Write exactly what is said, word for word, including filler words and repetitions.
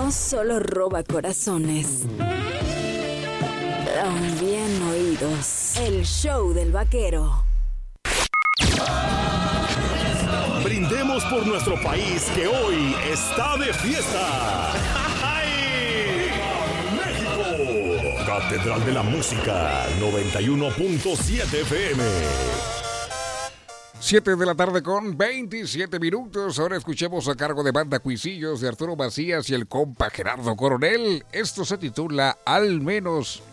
no solo roba corazones, también oídos. El show del vaquero. Brindemos por nuestro país que hoy está de fiesta. ¡México! Catedral de la Música, noventa y uno punto siete F M. siete de la tarde con veintisiete minutos. Ahora escuchemos a cargo de Banda Cuisillos de Arturo Macías y el compa Gerardo Coronel. Esto se titula Al menos